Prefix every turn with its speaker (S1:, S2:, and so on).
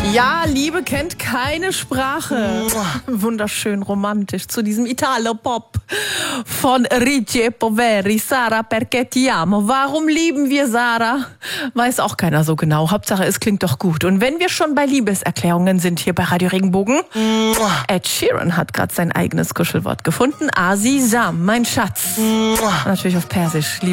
S1: Ja, Liebe kennt keine Sprache. Wunderschön romantisch zu diesem Italo-Pop von Ricci e Poveri. Sara, perché ti amo. Warum lieben wir Sarah? Weiß auch keiner so genau. Hauptsache, es klingt doch gut. Und wenn wir schon bei Liebeserklärungen sind hier bei Radio Regenbogen, Ed Sheeran hat gerade sein eigenes Kuschelwort gefunden. Azizam, mein Schatz. Natürlich auf Persisch.